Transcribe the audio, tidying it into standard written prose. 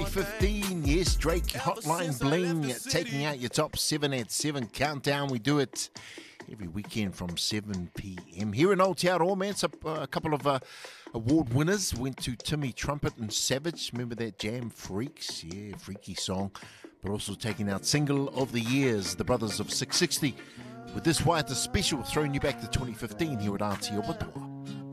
2015. Yes, Drake Hotline Bling taking out your top 7 at 7 countdown. We do it every weekend from 7 p.m. here in Aotearoa, man. So, a couple of award winners went to Timmy Trumpet and Savage. Remember that jam, Freaks? Yeah, freaky song. But also taking out Single of the Years, the Brothers of 660. With this Waiata special, throwing you back to 2015 here at Aotearoa.